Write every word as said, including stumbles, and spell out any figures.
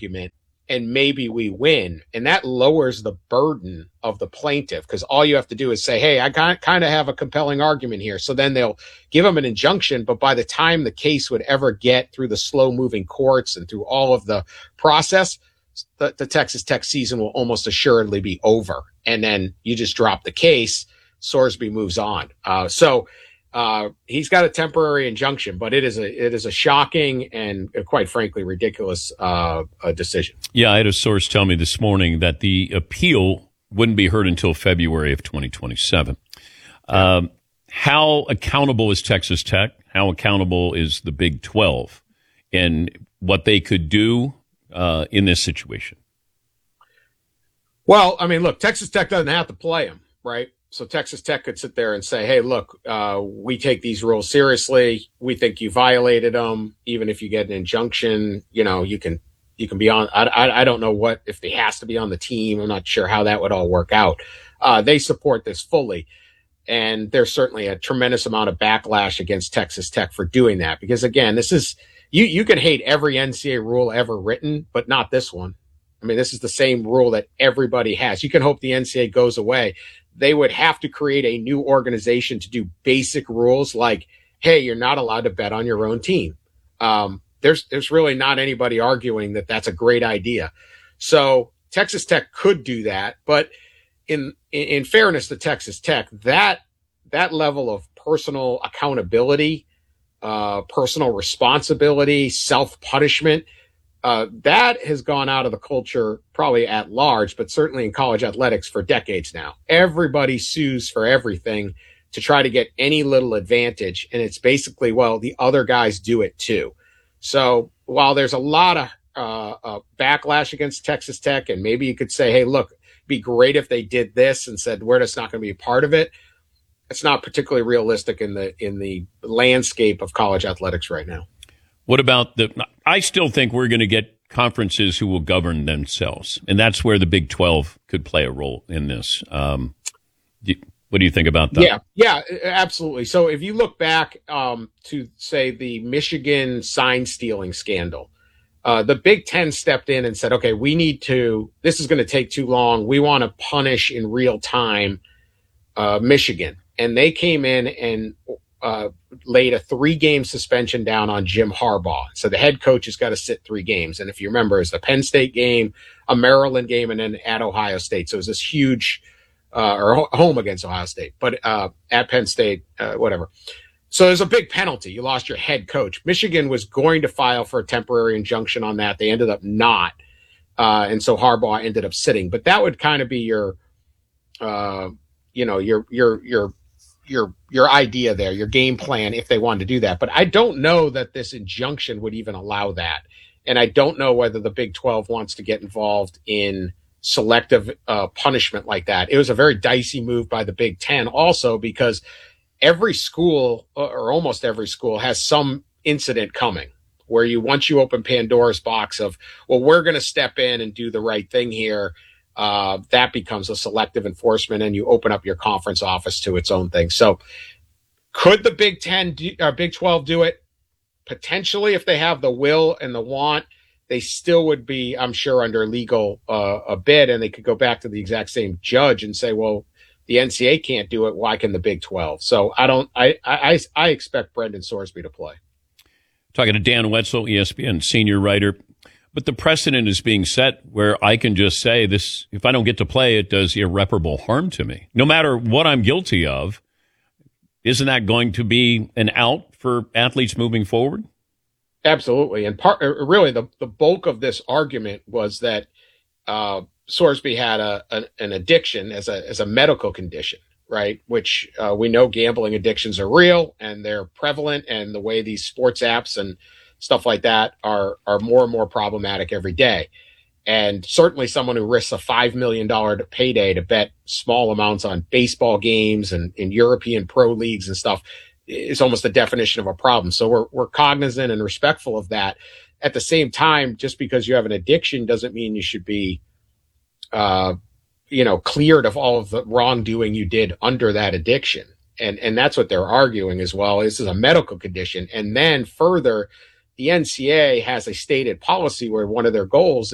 argument and maybe we win. And that lowers the burden of the plaintiff because all you have to do is say, hey, I kind of have a compelling argument here. So then they'll give them an injunction. But by the time the case would ever get through the slow moving courts and through all of the process, the, the Texas Tech season will almost assuredly be over. And then you just drop the case. Sorsby moves on. Uh, so uh, he's got a temporary injunction, but it is a it is a shocking and uh, quite frankly ridiculous uh, uh, decision. Yeah, I had a source tell me this morning that the appeal wouldn't be heard until February of twenty twenty-seven. Yeah. Um, how accountable is Texas Tech? How accountable is the Big twelve and what they could do uh, in this situation? Well, I mean, look, Texas Tech doesn't have to play them, right? So Texas Tech could sit there and say, hey, look, uh, we take these rules seriously. We think you violated them. Even if you get an injunction, you know, you can you can be on. I, I, I don't know what if he has to be on the team. I'm not sure how that would all work out. Uh, they support this fully. And there's certainly a tremendous amount of backlash against Texas Tech for doing that. Because, again, this is you, you can hate every N C double A rule ever written, but not this one. I mean, this is the same rule that everybody has. You can hope the N C double A goes away. They would have to create a new organization to do basic rules like, hey, you're not allowed to bet on your own team. Um, there's there's really not anybody arguing that that's a great idea. So Texas Tech could do that. But in in, in fairness to Texas Tech, that that level of personal accountability, uh, personal responsibility, self-punishment, Uh, that has gone out of the culture probably at large, but certainly in college athletics for decades now. Everybody sues for everything to try to get any little advantage. And it's basically, well, the other guys do it too. So while there's a lot of uh, uh, backlash against Texas Tech, and maybe you could say, hey, look, it'd be great if they did this and said, we're just not going to be a part of it. It's not particularly realistic in the in the landscape of college athletics right now. What about the – I still think we're going to get conferences who will govern themselves, and that's where the Big twelve could play a role in this. Um, do, what do you think about that? Yeah, yeah, absolutely. So if you look back um, to, say, the Michigan sign-stealing scandal, uh, the Big Ten stepped in and said, okay, we need to – this is going to take too long. We want to punish in real time uh, Michigan. And they came in and – Uh, laid a three-game suspension down on Jim Harbaugh. So the head coach has got to sit three games. And if you remember, it's the Penn State game, a Maryland game, and then at Ohio State. So it was this huge, uh, or ho- home against Ohio State, but uh, at Penn State, uh, whatever. So there's a big penalty. You lost your head coach. Michigan was going to file for a temporary injunction on that. They ended up not. Uh, and so Harbaugh ended up sitting. But that would kind of be your, uh, you know, your, your, your, your your idea there, your game plan, if they wanted to do that. But I don't know that this injunction would even allow that. And I don't know whether the Big twelve wants to get involved in selective uh, punishment like that. It was a very dicey move by the Big Ten also because every school, or almost every school, has some incident coming where you, once you open Pandora's box of, well, we're going to step in and do the right thing here, Uh, that becomes a selective enforcement and you open up your conference office to its own thing. So could the Big Ten do, or Big twelve do it? Potentially, if they have the will and the want. They still would be, I'm sure, under legal uh, a bid, and they could go back to the exact same judge and say, well, the N C double A can't do it. Why can the Big twelve? So I don't, I, I, I expect Brendan Sorsby to play. Talking to Dan Wetzel, E S P N senior writer. But the precedent is being set where I can just say this, if I don't get to play, it does irreparable harm to me. No matter what I'm guilty of, isn't that going to be an out for athletes moving forward? Absolutely. And part, really the, the bulk of this argument was that uh, Sorsby had a, a an addiction as a as a medical condition, right? Which uh, we know gambling addictions are real and they're prevalent, and the way these sports apps and stuff like that are are more and more problematic every day. And certainly someone who risks a five million dollars payday to bet small amounts on baseball games and in European pro leagues and stuff is almost the definition of a problem. So we're we're cognizant and respectful of that. At the same time, just because you have an addiction doesn't mean you should be, uh, you know, cleared of all of the wrongdoing you did under that addiction. And and that's what they're arguing as well. This is a medical condition. And then further, the N C double A has a stated policy where one of their goals